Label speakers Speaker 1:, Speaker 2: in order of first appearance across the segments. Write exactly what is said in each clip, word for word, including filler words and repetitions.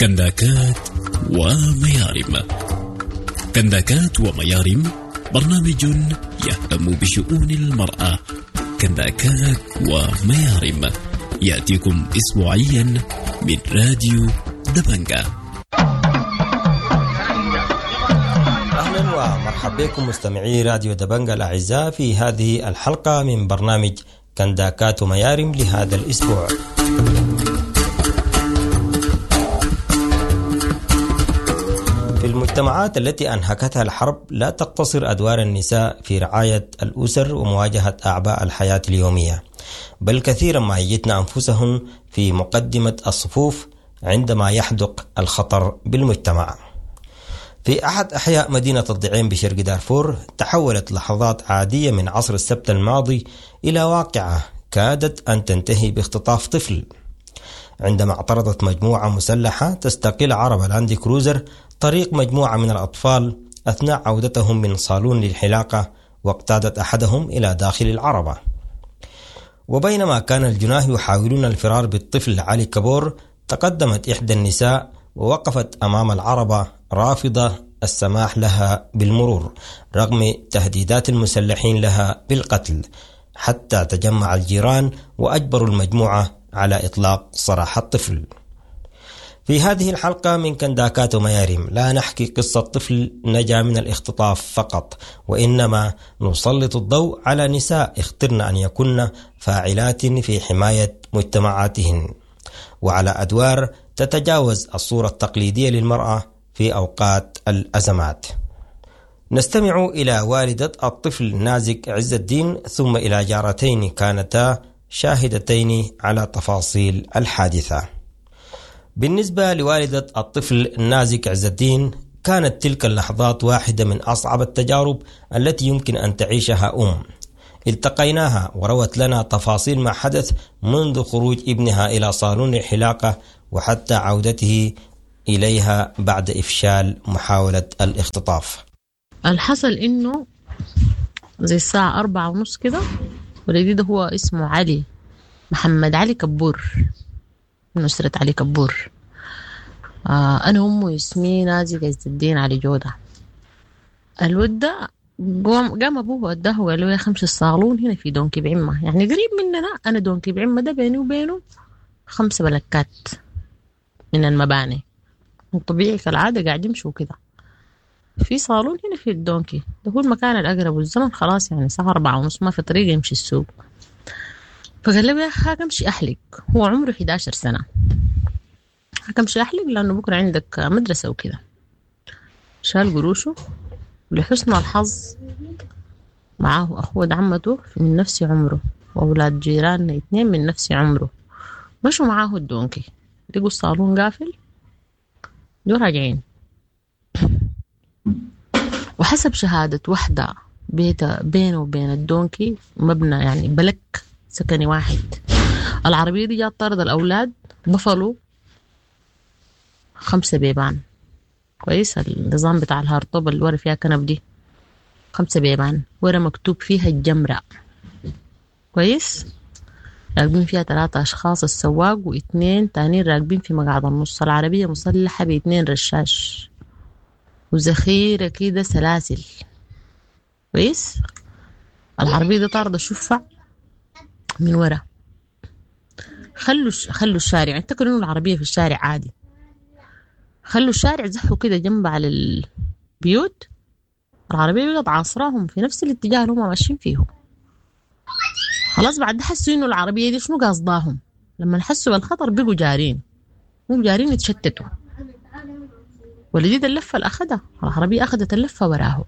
Speaker 1: كنداكات وميارم. كنداكات وميارم برنامج يهتم بشؤون المرأة. كنداكات وميارم يأتيكم أسبوعيا من راديو دبنجة.
Speaker 2: أهلا ومرحبا بكم مستمعي راديو دبنجة الأعزاء في هذه الحلقة من برنامج كنداكات وميارم لهذا الأسبوع. في المجتمعات التي أنهكتها الحرب لا تقتصر أدوار النساء في رعاية الأسر ومواجهة أعباء الحياة اليومية، بل كثيرا ما يجدن أنفسهن في مقدمة الصفوف عندما يحدق الخطر بالمجتمع. في أحد أحياء مدينة الضعين بشرق دارفور تحولت لحظات عادية من عصر السبت الماضي إلى واقعة كادت أن تنتهي باختطاف طفل، عندما اعترضت مجموعة مسلحة تستقل عربة لاند كروزر طريق مجموعة من الأطفال أثناء عودتهم من صالون للحلاقة، واقتادت أحدهم إلى داخل العربة. وبينما كان الجناه يحاولون الفرار بالطفل علي كابور، تقدمت إحدى النساء ووقفت أمام العربة رافضة السماح لها بالمرور رغم تهديدات المسلحين لها بالقتل، حتى تجمع الجيران وأجبروا المجموعة على إطلاق سراح الطفل. في هذه الحلقة من كنداكات وميارم لا نحكي قصة طفل نجا من الاختطاف فقط، وإنما نسلط الضوء على نساء اخترن أن يكن فاعلات في حماية مجتمعاتهن، وعلى أدوار تتجاوز الصورة التقليدية للمرأة في أوقات الأزمات. نستمع إلى والدة الطفل نازك عز الدين، ثم إلى جارتين كانتا شاهدتين على تفاصيل الحادثة. بالنسبة لوالدة الطفل نازك عز الدين، كانت تلك اللحظات واحدة من أصعب التجارب التي يمكن أن تعيشها أم. التقيناها وروت لنا تفاصيل ما حدث منذ خروج ابنها إلى صالون الحلاقة وحتى عودته إليها بعد إفشال محاولة الاختطاف.
Speaker 3: الحصل إنه زي الساعة أربعة ونص كده، والجديد ده هو اسمه علي محمد علي كبور من أسرة علي كبور. آه أنا أمه ياسمين نازك عز الدين علي جودة. الود ده قام أبوه وداه وقال له يا خمس الصالون هنا في دونكي بعمة، يعني قريب مننا. أنا دونكي بعمة ده بيني وبينه خمسة بلكات من المباني، طبيعي كالعادة قاعد يمشوا كده. في صالون هنا في الدونكي ده هو المكان الأقرب، والزمن خلاص يعني الساعة أربعة ونص ما في طريقة يمشي السوق. فقال له يا أخي امشي أحلق، هو عمره إحدى عشرة سنة، امشي أحلق لأنه بكرة عندك مدرسة وكده. شال قروشه، ولحسن الحظ معاه أخوة عمته من نفس عمره وأولاد جيراننا اثنين من نفس عمره، مشوا معاه الدونكي، لقوا الصالون قافل، جو راجعين. وحسب شهادة واحدة بيته بينه وبين الدونكي مبنى يعني بلك سكني واحد. العربية دي جات طرد الأولاد بفلوا خمسة بيبان، كويس. النظام بتاع الهارطوب اللي ورا فيها كنب دي خمسة بيبان ورا مكتوب فيها الجمرة، كويس. راكبين فيها ثلاثة أشخاص، السواق واثنين تانين راكبين في مقعد النص. العربية مسلحة باثنين رشاش وذخيرة كده سلاسل، كويس. العربية دي طاردة شفع من ورا. خلوا خلوا الشارع، اعتقدوا انه العربية في الشارع عادي، خلوا الشارع زحوا كده جنب على البيوت. العربية بقت عاصراهم في نفس الاتجاه اللي هم ماشيين فيه. خلاص بعد حسوا انه العربية دي شنو قصداهم، لما حسوا بالخطر بقوا جارين، هم جارين يتشتتوا. ولديد اللفة اللي أخدها العربية أخدت اللفة وراه.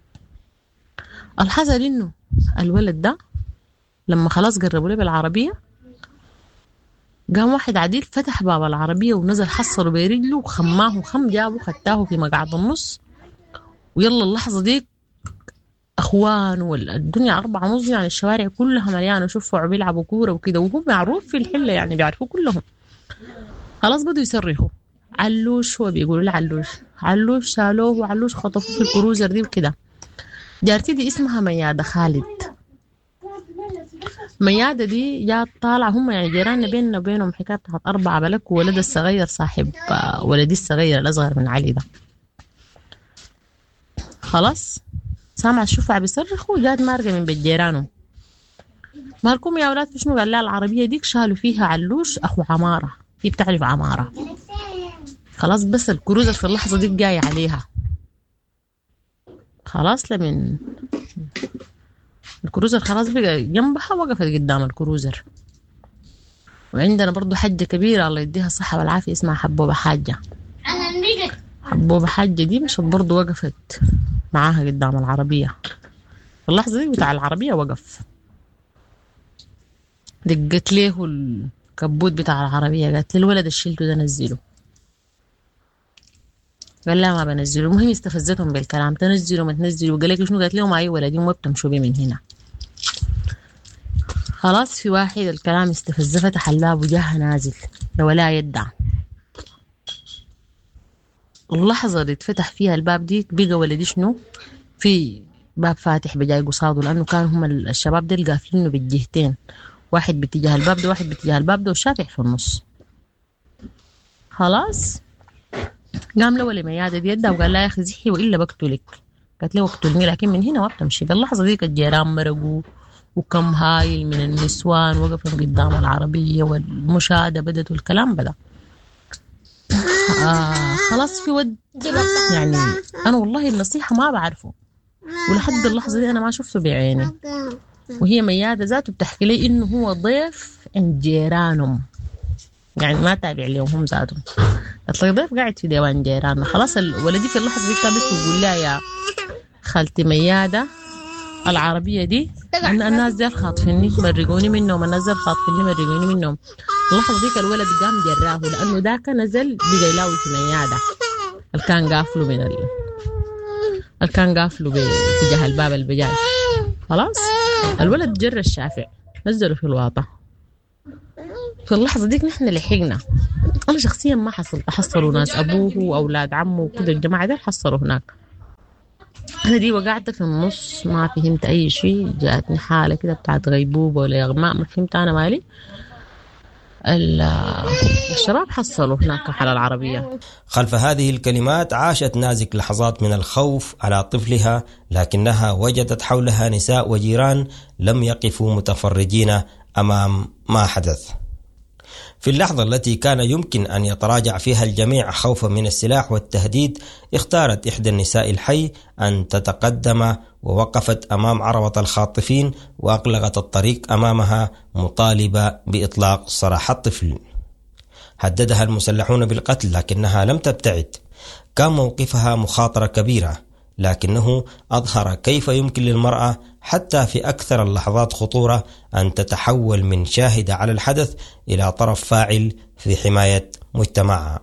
Speaker 3: الحصل إنه الولد ده لما خلاص قربوا له بالعربية، قام واحد عديل فتح باب العربية ونزل حصله برجله وخماه وخم جابه خدتاه في مقعد النص. ويلا اللحظة دي أخوان والدنيا أربعة ونص، يعني الشوارع كلها مليانة شوفوا بيلعبوا كورة وكده، وهم معروف في الحلة يعني بيعرفوا كلهم. خلاص بدوا يصرخوا علوش، هو بيقولوا له علوش علوش شالوه وعلوش خطفوه في الكروزر دي وكده. جارتي دي اسمها ميادة خالد. ميادة دي جات طالعة هم يعني جيراننا بيننا وبينهم حكاية بتاعت أربعة بلك وولد الصغير صاحب ولدي الصغير الأصغر من علي ده. خلاص سامع الشفع بيصرخ وجات مارقة من بيت جيرانهم. مالكم يا أولاد في شنو؟ قال لها العربية ديك شالوا فيها علوش أخو عمارة، هي بتعرف عمارة. خلاص بس الكروزر في اللحظة دي جاي عليها. خلاص لمن الكروزر خلاص بقى جنبها وقفت قدام الكروزر. وعندنا برضو حجة كبيرة الله يديها الصحة والعافية اسمها حبوبة حاجة. حبوبة حاجة دي مشت برضو وقفت معاها قدام العربية. في اللحظة دي بتاع العربية وقف، دقت له الكبوت بتاع العربية قالت لي الولد الشيلته ده نزله. قال لا ما بنزله. المهم استفزتهم بالكلام تنزلوا ما تنزلوا. قال لك شنو؟ قالت لهم اي ولدين ما بتمشوا بي من هنا. خلاص في واحد الكلام استفز فتح الباب وجاها نازل ولا يدع. اللحظة اللي اتفتح فيها الباب دي بقى ولدي شنو في باب فاتح بجاي قصاده، لأنه كان هم الشباب دي قافلينه بالجهتين، واحد باتجاه الباب ده واحد باتجاه الباب ده والشافع في النص. خلاص قام له ولي ميادة دي يدها وقال لا يا أخي زحي وإلا بقتلك. قالت له اقتلني لكن من هنا ما بتمشي. باللحظة دي الجيران مرقوا وكم هايل من النسوان وقفوا قدام العربية والمشاهدة بدت والكلام بدأ. آه خلاص في ود يعني أنا والله النصيحة ما بعرفه ولحد اللحظة دي أنا ما شفته بعيني. وهي ميادة ذاته بتحكي لي إنه هو ضيف عند جيرانهم، يعني ما تابع لهم هم ذاتهم. أطلق ضيف قاعد في ديوان جيراننا. خلاص الولدي في اللحظة دي كانت بتقول لها يا خالتي ميادة العربية دي إن الناس دي خاطفيني مرقوني منهم، الناس دي خاطفيني مرقوني منهم. اللحظة ديك الولد قام جراه لأنه ذاك نزل بقى يلاوي في ميادة الكان قافله من ال... الكان قافله باتجاه الباب البجاج. خلاص الولد جر الشافع نزله في الواطة. في اللحظة ديك نحن لحقنا. أنا شخصيا ما حصلت، حصلوا ناس أبوه وأولاد عمه وكده الجماعة دي حصلوا هناك. أنا دي وقعت في النص ما فهمت أي شيء، جاءتني حالة كده بتاعت غيبوبة ولا إغماء ما فهمت أنا مالي. الشباب حصلوا هناك على العربية.
Speaker 2: خلف هذه الكلمات عاشت نازك لحظات من الخوف على طفلها، لكنها وجدت حولها نساء وجيران لم يقفوا متفرجين أمام ما حدث. في اللحظة التي كان يمكن أن يتراجع فيها الجميع خوفا من السلاح والتهديد، اختارت إحدى النساء الحي أن تتقدم ووقفت أمام عربة الخاطفين وأغلقت الطريق أمامها مطالبة بإطلاق سراح الطفل. هددها المسلحون بالقتل لكنها لم تبتعد. كان موقفها مخاطرة كبيرة، لكنه أظهر كيف يمكن للمرأة حتى في أكثر اللحظات خطورة أن تتحول من شاهدة على الحدث إلى طرف فاعل في حماية مجتمعها.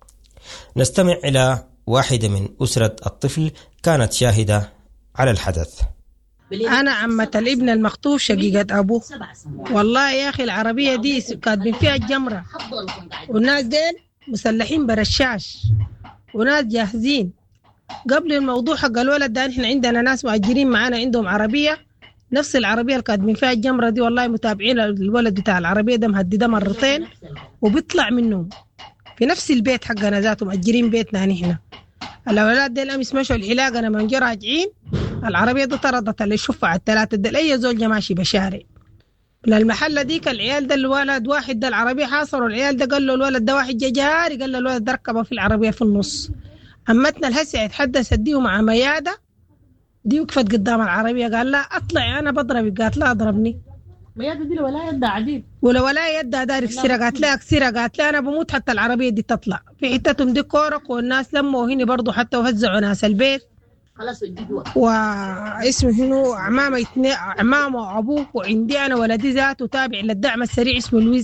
Speaker 2: نستمع إلى واحدة من أسرة الطفل كانت شاهدة على الحدث.
Speaker 4: أنا عمة الابن المخطوف شقيقة أبوه. والله يا أخي العربية دي كاتبين فيها الجمرة والناس دين مسلحين برشاش وناس جاهزين. قبل الموضوع حق الولد ده احنا عندنا ناس مؤجرين معانا عندهم عربية نفس العربية اللي كاتبين فيها الجمرة دي. والله متابعين الولد بتاع العربية ده مهدده مرتين وبيطلع منهم في نفس البيت حقنا ذاته مؤجرين بيتنا نحن. الأولاد دي الأمس مشوا الحلاقة لما نجوا راجعين العربية دي طردت اللي يشوفها على الثلاثة دي أي زوج ماشي بشارع للمحلة ديك. العيال ده الولد واحد ده العربية حاصروا العيال ده قال له الولد ده واحد جاري قال له الولد ده ركبه في العربية في النص. أمتنا الهسع يتحدث دي مع ميادة دي وقفت قدام العربية قال لا أطلع أنا بضربك. قالت لا أضربني.
Speaker 3: ميادة دي ولا يدها عديد
Speaker 4: ولا ولا يدها دارك سيرة. قالت لا أكسيرة. قالت لا أنا بموت حتى العربية دي تطلع. في حتتهم دي كورك والناس لموا هنا برضو حتى وهزعوا ناس البيت.
Speaker 3: خلاص الجدوى
Speaker 4: واسمه هنا عمامة اثنين عمامة وأبوه وعندي أنا ولدي ذاته تابع للدعم السريع اسمه لويس.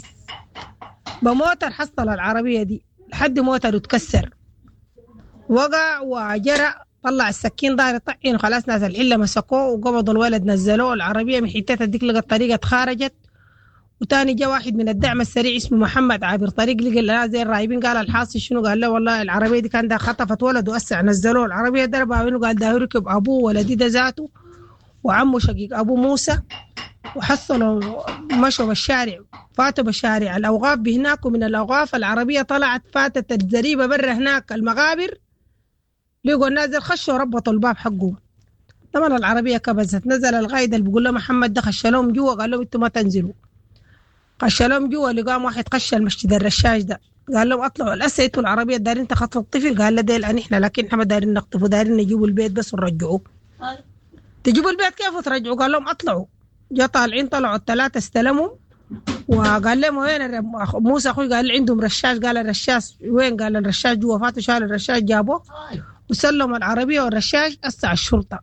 Speaker 4: بموتر حصل العربية دي لحد موتر وتكسر وقع وجرى طلع السكين ضاري طعين وخلاص ناس الحلة مسكوه وقبضوا الولد نزلوه العربية من حتتها ديك لقى الطريقة اتخارجت. وتاني جاء واحد من الدعم السريع اسمه محمد عابر طريق لقى الناس زي الرايبين قال الحاصل شنو. قال له والله العربية دي كان ده خطفت ولد وأسع نزلوه العربية ضربها وينه. قال ده ركب أبوه ولدي ده ذاته وعمه شقيق أبو موسى وحصلوا مشوا بالشارع، فاتوا بالشارع الأوقاف بهناك، ومن الأوقاف العربية طلعت فاتت الزريبة برا هناك المغابر، لقوا الناس دي خشوا ربطوا الباب حقهم. طبعا العربية كبزت، نزل القائد اللي بيقول له محمد ده خش لهم جوا، قال لهم انتوا ما تنزلوا. خش لهم جوا، لقام واحد خش المسجد الرشاش ده، قال لهم اطلعوا الاسا انتوا العربية دارين تخطفوا الطفل، قال له ديل ان احنا لكن احنا ما دارين نخطفوا، دارين نجيبوا البيت بس ونرجعوه. تجيبوا البيت كيف وترجعوا؟ قال لهم اطلعوا. جا طالعين، طلعوا الثلاثة استلموا، وقال لهم وين موسى اخوي؟ قال عندهم رشاش. قال الرشاش وين؟ قال الرشاش جوا. فاتوا شالوا الرشاش جابوه وسلموا العربية والرشاش أسع الشرطة.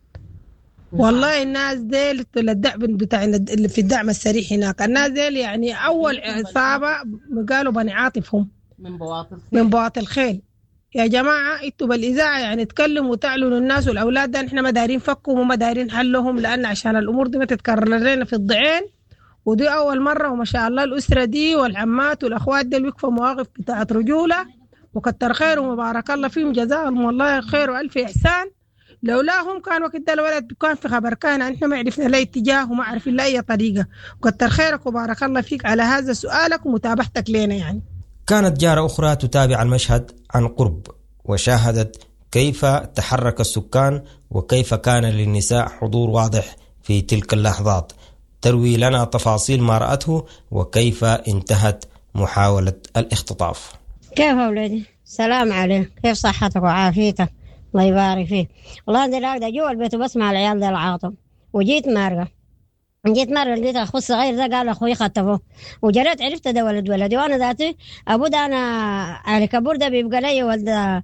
Speaker 4: والله الناس ديل الدعم بتاع اللي في الدعم السريع هناك، الناس ديل يعني أول عصابة قالوا بني عاطفهم من بواطن من بواطن الخيل. يا جماعة انتوا بالإذاعة يعني تكلموا وتعلنوا الناس والأولاد ده احنا ما دايرين فكهم وما دايرين حلهم، لأن عشان الأمور دي ما تتكرر لنا في الضعين، ودي أول مرة. وما شاء الله الأسرة دي والعمات والأخوات دي وقفوا مواقف بتاعت رجولة، وكتر خير ومبارك الله فيهم، جزاهم والله خير وألف إحسان. لولاهم كان وقت الولد كان في خبر كان احنا ما عرفنا لا اتجاه وما عرفين لا أي طريقة. وكتر خيرك وبارك الله فيك على هذا سؤالك ومتابعتك لنا. يعني
Speaker 2: كانت جارة أخرى تتابع المشهد عن قرب، وشاهدت كيف تحرك السكان وكيف كان للنساء حضور واضح في تلك اللحظات. تروي لنا تفاصيل ما رأته وكيف انتهت محاولة الاختطاف.
Speaker 5: كيف أولادي؟ سلام عليك، كيف صحتك وعافيتك؟ الله يبارك فيك. والله أنا راقدة جوا البيت وبسمع العيال ده العاطم، وجيت مارقة جيت مرة لقيت أخو الصغير ده قال أخوي خطفوه، وجريت عرفت ده ولد ولدي، وأنا ذاتي أبو ده أنا علي كبور ده بيبقى لي ولد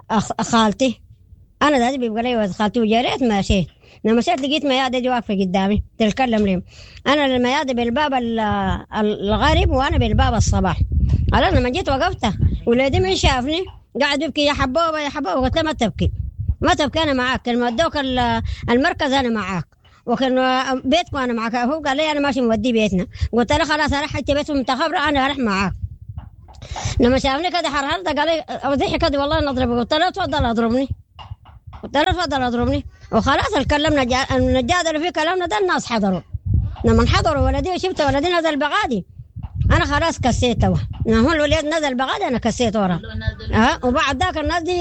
Speaker 5: خالتي، أنا ذاتي بيبقى لي ولد خالتي. وجريت ماشيت، لما مشيت لقيت ميادة دي واقفة قدامي تتكلم لي، أنا الميادة بالباب الغريب وأنا بالباب الصباح. أنا لما جيت وقفت ولدي من شافني قاعد يبكي يا حبوبة يا حبوبة، قلت له ما تبكي ما تبكي أنا معاك، لما ودوك المركز أنا معاك، وكان بيتكم أنا معك. هو قال لي أنا ماشي مودي بيتنا، قلت له خلاص أروح حتى بيتهم تخبر أنا أروح معاك. لما شافني كده حرهلت قال لي أوضحي كده والله نضربك، قلت له تفضل أضربني، قلت له تفضل أضربني. وخلاص الكلمنا النجادة في كلامنا ده الناس حضروا. لما حضروا ولدي وشفت ولدي نزل بغادي أنا خلاص كسيته، هو الولد نزل بغادي أنا كسيت ورا. أه وبعد ذاك الناس دي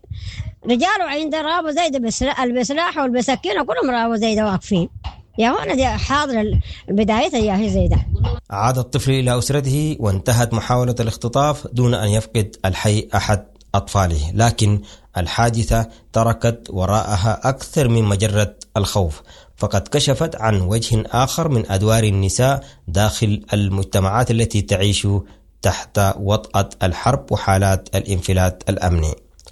Speaker 5: رجال وعين رابوا زيد بالسلاح والبسكين وكلهم رابوا زيد واقفين. يا هو أنا دي حاضر البداية يا هي زيدة.
Speaker 2: عاد الطفل إلى أسرته وانتهت محاولة الاختطاف دون أن يفقد الحي أحد أطفاله، لكن الحادثة تركت وراءها أكثر من مجرد الخوف، فقد كشفت عن وجه آخر من أدوار النساء داخل المجتمعات التي تعيش تحت وطأة الحرب وحالات الانفلات الأمني.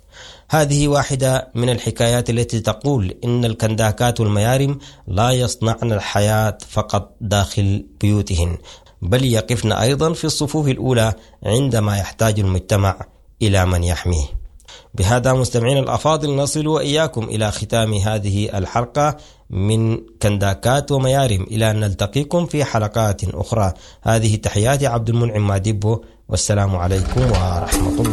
Speaker 2: هذه واحدة من الحكايات التي تقول إن الكنداكات والميارم لا يصنعن الحياة فقط داخل بيوتهن، بل يقفن أيضا في الصفوف الأولى عندما يحتاج المجتمع إلى من يحميه. بهذا مستمعين الأفاضل نصل وإياكم إلى ختام هذه الحلقة من كنداكات وميارم، إلى أن نلتقيكم في حلقات أخرى. هذه تحياتي عبد المنعم ماديبو، والسلام عليكم ورحمة الله.